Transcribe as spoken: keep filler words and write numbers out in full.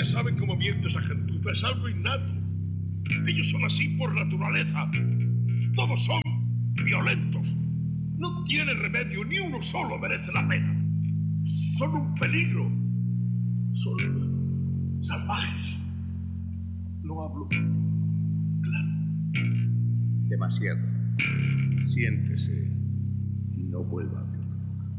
saben cómo miente esa gentuza. Es algo innato. Ellos son así por naturaleza. Todos son violentos. No tiene remedio, ni uno solo merece la pena. Son un peligro. Son salvajes. No hablo claro. Demasiado. Siéntese y no vuelva a hablar.